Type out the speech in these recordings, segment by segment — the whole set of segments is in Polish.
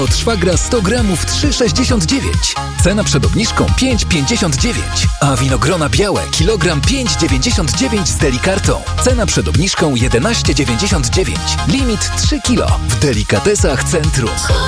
Od szwagra 100 gramów 3,69. Cena przed obniżką 5,59. A winogrona białe kilogram 5,99 z Delikartą. Cena przed obniżką 11,99. Limit 3 kilo. W Delikatesach Centrum.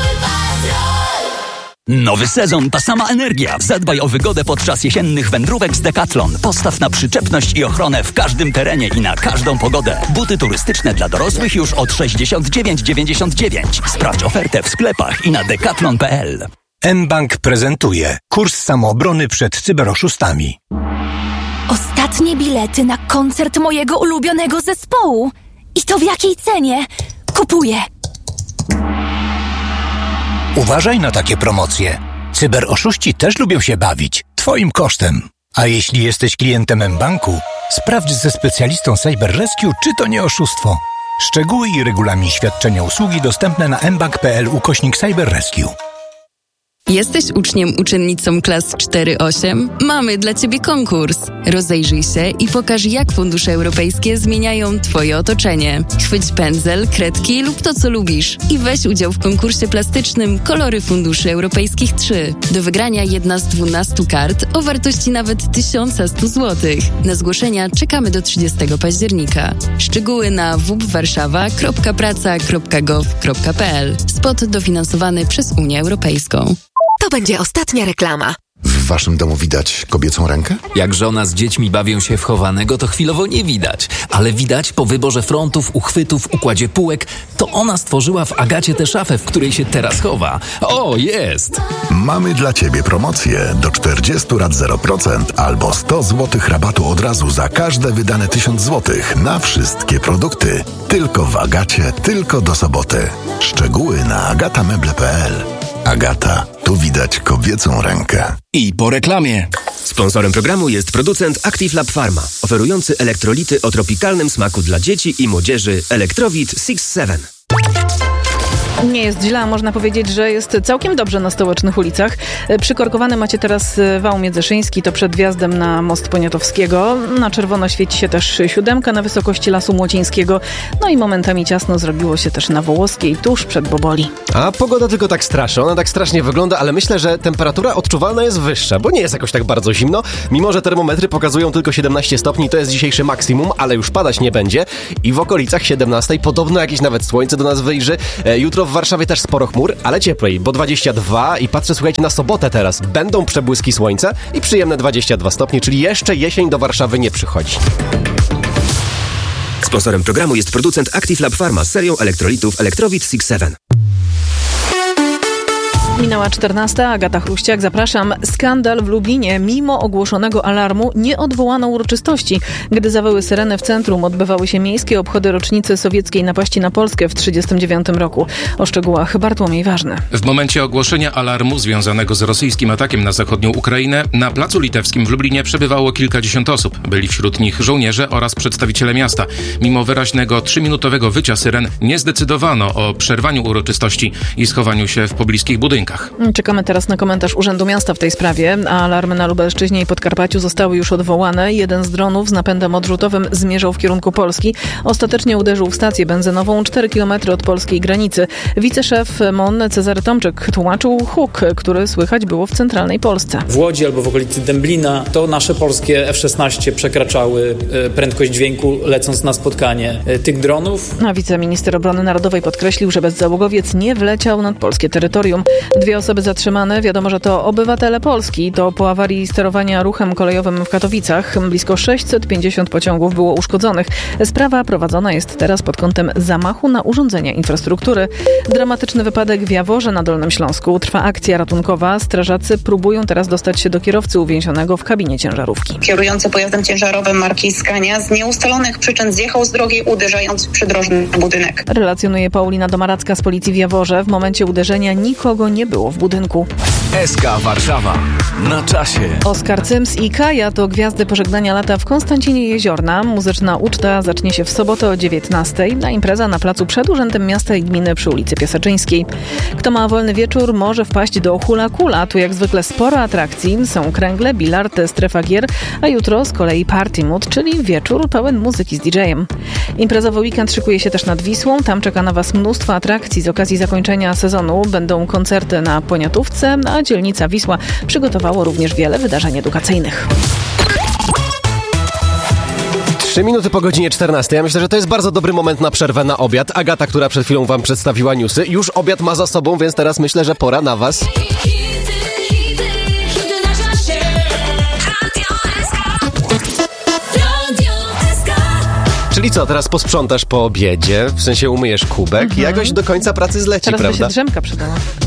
Nowy sezon, ta sama energia. Zadbaj o wygodę podczas jesiennych wędrówek z Decathlon. Postaw na przyczepność i ochronę w każdym terenie i na każdą pogodę. Buty turystyczne dla dorosłych już od 69,99. Sprawdź ofertę w sklepach i na decathlon.pl. mBank prezentuje kurs samoobrony przed cyberoszustami. Ostatnie bilety na koncert mojego ulubionego zespołu. I to w jakiej cenie? Kupuję. Uważaj na takie promocje. Cyberoszuści też lubią się bawić. Twoim kosztem. A jeśli jesteś klientem mBanku, sprawdź ze specjalistą Cyber Rescue, czy to nie oszustwo. Szczegóły i regulamin świadczenia usługi dostępne na mbank.pl/Cyber Rescue. Jesteś uczniem/uczennicą klas 4-8? Mamy dla Ciebie konkurs. Rozejrzyj się i pokaż, jak fundusze europejskie zmieniają Twoje otoczenie. Chwyć pędzel, kredki lub to, co lubisz i weź udział w konkursie plastycznym Kolory Funduszy Europejskich 3. Do wygrania jedna z 12 kart o wartości nawet 1100 zł. Na zgłoszenia czekamy do 30 października. Szczegóły na www.warszawa.praca.gov.pl. Spot dofinansowany przez Unię Europejską. To będzie ostatnia reklama. W waszym domu widać kobiecą rękę? Jak żona z dziećmi bawią się w chowanego, to chwilowo nie widać. Ale widać po wyborze frontów, uchwytów, układzie półek, to ona stworzyła w Agacie tę szafę, w której się teraz chowa. O, jest! Mamy dla ciebie promocję. Do 40 lat 0% albo 100 zł rabatu od razu za każde wydane 1000 zł na wszystkie produkty. Tylko w Agacie, tylko do soboty. Szczegóły na agatameble.pl. Agata, tu widać kobiecą rękę. I po reklamie. Sponsorem programu jest producent Active Lab Pharma, oferujący elektrolity o tropikalnym smaku dla dzieci i młodzieży Electrowit 6-7. Nie jest źle, a można powiedzieć, że jest całkiem dobrze na stołecznych ulicach. Przykorkowany macie teraz wał Międzyszyński, to przed wjazdem na most Poniatowskiego. Na czerwono świeci się też 7 na wysokości Lasu Młocińskiego. No i momentami ciasno zrobiło się też na Wołoskiej, tuż przed Boboli. A pogoda tylko tak straszy, ona tak strasznie wygląda, ale myślę, że temperatura odczuwalna jest wyższa, bo nie jest jakoś tak bardzo zimno, mimo że termometry pokazują tylko 17 stopni, to jest dzisiejszy maksimum, ale już padać nie będzie i w okolicach 17 podobno jakieś nawet słońce do nas wyjrzy. Jutro w Warszawie też sporo chmur, ale cieplej, bo 22 i patrzę, słuchajcie, na sobotę teraz. Będą przebłyski słońca i przyjemne 22 stopnie, czyli jeszcze jesień do Warszawy nie przychodzi. Sponsorem programu jest producent Active Lab Pharma z serią elektrolitów Electrowit 6-7. Minęła 14, Agata Chruściak, zapraszam. Skandal w Lublinie. Mimo ogłoszonego alarmu nie odwołano uroczystości. Gdy zawyły syreny w centrum, odbywały się miejskie obchody rocznicy sowieckiej napaści na Polskę w 1939 roku. O szczegółach Bartłomiej Ważny. W momencie ogłoszenia alarmu związanego z rosyjskim atakiem na zachodnią Ukrainę na Placu Litewskim w Lublinie przebywało kilkadziesiąt osób. Byli wśród nich żołnierze oraz przedstawiciele miasta. Mimo wyraźnego 3-minutowego wycia syren nie zdecydowano o przerwaniu uroczystości i schowaniu się w pobliskich budynkach. Czekamy teraz na komentarz Urzędu Miasta w tej sprawie. Alarmy na Lubelszczyźnie i Podkarpaciu zostały już odwołane. Jeden z dronów z napędem odrzutowym zmierzał w kierunku Polski. Ostatecznie uderzył w stację benzynową 4 km od polskiej granicy. Wiceszef MON Cezary Tomczyk tłumaczył huk, który słychać było w centralnej Polsce. W Łodzi albo w okolicy Dęblina to nasze polskie F-16 przekraczały prędkość dźwięku, lecąc na spotkanie tych dronów. A wiceminister obrony narodowej podkreślił, że bezzałogowiec nie wleciał nad polskie terytorium. 2 osoby zatrzymane. Wiadomo, że to obywatele Polski. To po awarii sterowania ruchem kolejowym w Katowicach. Blisko 650 pociągów było uszkodzonych. Sprawa prowadzona jest teraz pod kątem zamachu na urządzenia infrastruktury. Dramatyczny wypadek w Jaworze na Dolnym Śląsku. Trwa akcja ratunkowa. Strażacy próbują teraz dostać się do kierowcy uwięzionego w kabinie ciężarówki. Kierujący pojazdem ciężarowym marki Scania z nieustalonych przyczyn zjechał z drogi, uderzając w przydrożny budynek. Relacjonuje Paulina Domaracka z policji w Jaworze. W momencie uderzenia nikogo nie było w budynku. SK Warszawa. Na czasie. Oskar Cyms i Kaja to gwiazdy pożegnania lata w Konstancinie Jeziorna. Muzyczna uczta zacznie się w sobotę o 19:00, a impreza na placu przed Urzędem Miasta i Gminy przy ulicy Piaseczyńskiej. Kto ma wolny wieczór, może wpaść do Hula Kula. Tu jak zwykle sporo atrakcji. Są kręgle, bilard, strefa gier, a jutro z kolei party mood, czyli wieczór pełen muzyki z DJ-em. Imprezowy weekend szykuje się też nad Wisłą. Tam czeka na Was mnóstwo atrakcji z okazji zakończenia sezonu. Będą koncerty na Poniatówce, a dzielnica Wisła przygotowało również wiele wydarzeń edukacyjnych. 3 minuty po godzinie 14. Ja myślę, że to jest bardzo dobry moment na przerwę na obiad. Agata, która przed chwilą wam przedstawiła newsy, już obiad ma za sobą, więc teraz myślę, że pora na was. Czyli co, teraz posprzątasz po obiedzie, w sensie umyjesz kubek i jakoś do końca pracy zleci, teraz prawda? Teraz by się drzemka przydała.